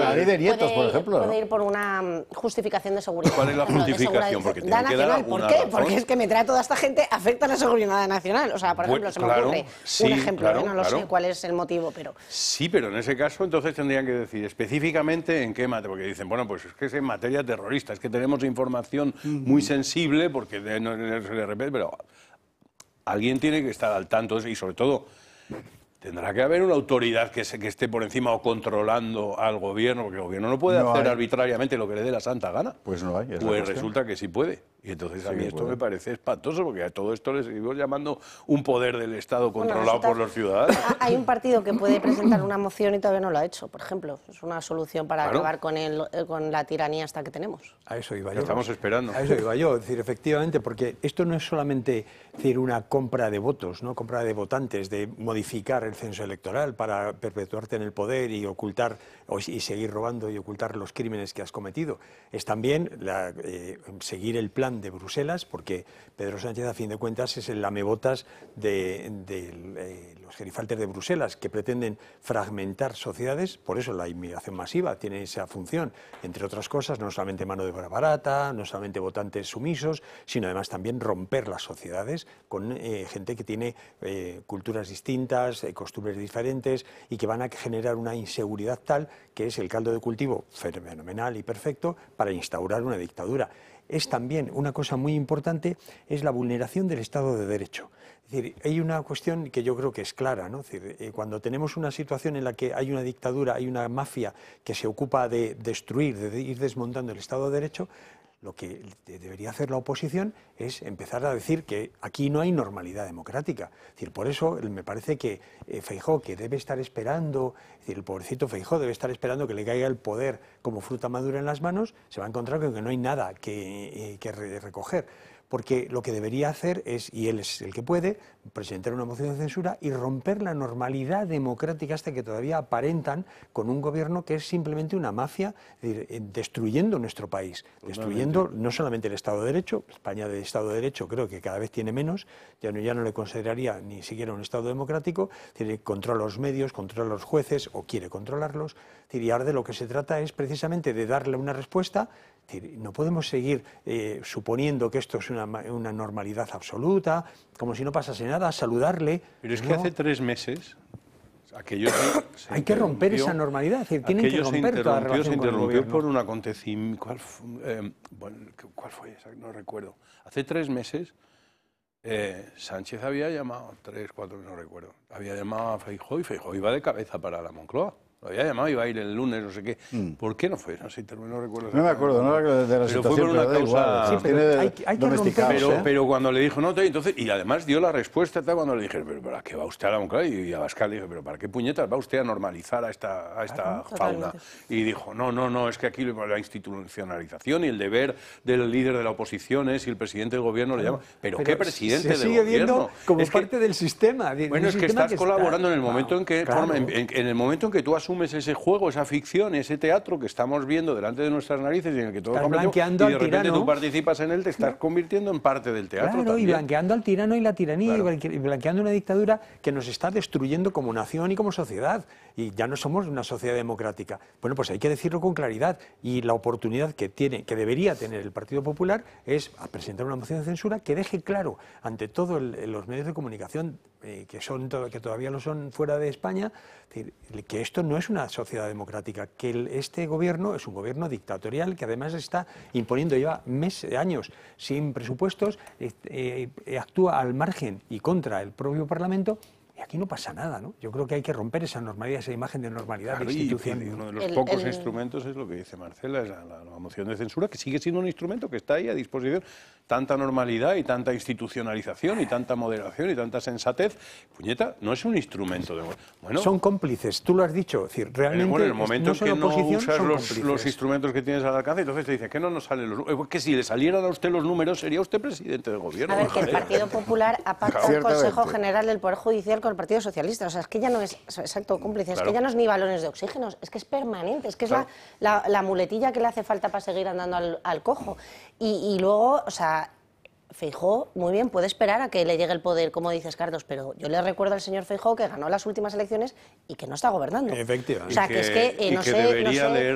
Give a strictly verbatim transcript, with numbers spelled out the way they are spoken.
la ley de nietos, puede, por ejemplo. Puede ¿no? ir por una justificación de seguridad. ¿Cuál es la justificación? Porque tiene que dar nacional. ¿Por alguna qué? razón. Porque es que me trae toda esta gente, afecta a la seguridad nacional. O sea, por ejemplo, Bueno, se me claro, ocurre sí, un ejemplo, claro, ¿eh? no lo claro. sé cuál es el motivo, pero... Sí, pero en ese caso entonces tendrían que decir específicamente en qué materia, porque dicen, bueno, pues es que es en materia terrorista, es que tenemos información muy sensible, porque de, no, no se le repite, pero alguien tiene que estar al tanto y sobre todo tendrá que haber una autoridad que, se, que esté por encima o controlando al gobierno, porque el gobierno no puede No hacer hay. arbitrariamente lo que le dé la santa gana. Pues no hay. es la Pues cuestión. resulta que sí puede. Y entonces a Sí mí que esto puede. me parece espantoso, porque a todo esto le seguimos llamando un poder del Estado Bueno, controlado resulta- por los ciudadanos. Ah, Hay un partido que puede presentar una moción y todavía no lo ha hecho, por ejemplo. Es una solución para Claro. acabar con, el, eh, con la tiranía esta que tenemos. A eso iba Ya yo. estamos esperando. A eso iba yo. Es decir, efectivamente, porque esto no es solamente es decir, una compra de votos, ¿no? Compra de votantes, de modificar el censo electoral para perpetuarte en el poder y ocultar o- y seguir robando y ocultar los crímenes que has cometido. Es también la, eh, seguir el plan de Bruselas, porque Pedro Sánchez, a fin de cuentas, es el lamebotas de, de eh, los gerifaltes de Bruselas, que pretenden fragmentar sociedades. Por eso la inmigración masiva tiene esa función, entre otras cosas, no solamente mano de obra barata, no solamente votantes sumisos, sino además también romper las sociedades con eh, gente que tiene eh, culturas distintas, eh, costumbres diferentes y que van a generar una inseguridad tal que es el caldo de cultivo fenomenal y perfecto para instaurar una dictadura. Es también una cosa muy importante, es la vulneración del Estado de Derecho. Es decir, hay una cuestión que yo creo que es clara, ¿no? Es decir, eh, cuando tenemos una situación en la que hay una dictadura, hay una mafia que se ocupa de destruir, de ir desmontando el Estado de Derecho, lo que debería hacer la oposición es empezar a decir que aquí no hay normalidad democrática. Es decir, por eso me parece que eh, Feijóo, que debe estar esperando, es decir, el pobrecito Feijóo debe estar esperando que le caiga el poder como fruta madura en las manos, se va a encontrar con que no hay nada que, eh, que re recoger. Porque lo que debería hacer es, y él es el que puede, presentar una moción de censura y romper la normalidad democrática hasta que todavía aparentan con un gobierno que es simplemente una mafia, es decir, eh, destruyendo nuestro país, destruyendo no solamente el Estado de Derecho, España de Estado de Derecho creo que cada vez tiene menos, ya no, ya no le consideraría ni siquiera un Estado democrático, tiene, controla los medios, controla los jueces o quiere controlarlos, es decir, y ahora de lo que se trata es precisamente de darle una respuesta. Es decir, no podemos seguir eh, suponiendo que esto es una, una normalidad absoluta, como si no pasase nada, saludarle. Pero es que no. hace tres meses aquello se, se Hay que romper interrumpió, esa normalidad, es decir, tienen que aquello se romper toda la interrumpió, se relación con el interrumpió gobierno. por un acontecimiento. ¿Cuál, fu- eh, bueno, ¿Cuál fue esa? No recuerdo. Hace tres meses eh, Sánchez había llamado, tres, cuatro, no recuerdo, había llamado a Feijóo y Feijóo iba de cabeza para la Moncloa. Lo había llamado, iba a ir el lunes, no sé qué. Mm. ¿Por qué no fue? No sé, no recuerdo. No me acuerdo, no de la pero situación, fue por una pero da causa... igual. Sí, pero Tiene hay que- hay que domesticados, Pero, ¿eh? pero cuando le dijo no, te- entonces, y además dio la respuesta tal, cuando le dije, pero ¿para qué va usted a la Moncloa? Y a Abascal le dije, pero ¿para qué puñetas va usted a normalizar a esta, a esta Claro, fauna? totalmente. Y dijo, no, no, no, es que aquí la institucionalización y el deber del líder de la oposición es si el presidente del gobierno le llama. ¿Pero, qué presidente se del sigue viendo gobierno? como Es que- parte del sistema. de- Bueno, un es que sistema estás está- colaborando en el momento Wow, en que claro. forma, en, en- en el momento en que tú asumes ese juego, esa ficción, ese teatro que estamos viendo delante de nuestras narices y en el que todos Estás competimos, y blanqueando de al repente tirano. tú participas en él, te estás convirtiendo en parte del teatro Claro, y también. blanqueando al tirano y la tiranía, Claro. y blanqueando una dictadura que nos está destruyendo como nación y como sociedad. Y ya no somos una sociedad democrática. Bueno, pues hay que decirlo con claridad. Y la oportunidad que tiene, que debería tener el Partido Popular es a presentar una moción de censura que deje claro ante todos los medios de comunicación eh, que son to- que todavía lo son fuera de España, es decir, que esto no es una sociedad democrática, que el- este gobierno es un gobierno dictatorial que además está imponiendo, lleva meses, años sin presupuestos, eh, eh, actúa al margen y contra el propio Parlamento. Y aquí no pasa nada, ¿no? Yo creo que hay que romper esa normalidad, esa imagen de normalidad Claro, de y, institución. y uno de los El- pocos el- instrumentos es lo que dice Marcela, es la, la- la moción de censura, que sigue siendo un instrumento que está ahí a disposición. Tanta normalidad y tanta institucionalización y tanta moderación y tanta sensatez. Puñeta, no es un instrumento de... Bueno, Son cómplices, tú lo has dicho. Es decir, realmente bueno, en el momento no en son que no oposición, usas son los, cómplices. los instrumentos que tienes al alcance, entonces te dice que no nos salen los números. Que si le salieran a usted los números, sería usted presidente del gobierno. A ver, que el joder. Partido Popular ha pactado el Ciertamente. Consejo General del Poder Judicial con el Partido Socialista. O sea, es que ya no es, exacto, cómplice, Claro. es que ya no es ni balones de oxígeno, es que es permanente, es que es Claro. la, la, la muletilla que le hace falta para seguir andando al, al cojo. Y, y luego, o sea... Feijóo, muy bien, puede esperar a que le llegue el poder, como dices, Carlos, pero yo le recuerdo al señor Feijóo que ganó las últimas elecciones y que no está gobernando. Efectivamente. O sea, que, es que, eh, Y no que sé, no debería sé leer